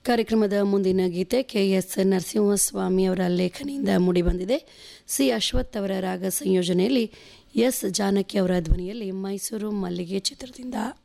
ಕಾರ್ಯಕ್ರಮದ ಮುಂದಿನ ಗೀತೆ ಕೆಎಸ್ ನರಸಿಂಹಸ್ವಾಮಿ ಅವರ ಲೇಖನಿಯಿಂದ ಮೂಡಿಬಂದಿದೆ. ಸಿ ಅಶ್ವಥ್ ಅವರ ರಾಗ ಸಂಯೋಜನೆಯಲ್ಲಿ ಎಸ್ ಜಾನಕಿ ಅವರ ಧ್ವನಿಯಲ್ಲಿ ಮೈಸೂರು ಮಲ್ಲಿಗೆ ಚಿತ್ರದಿಂದ.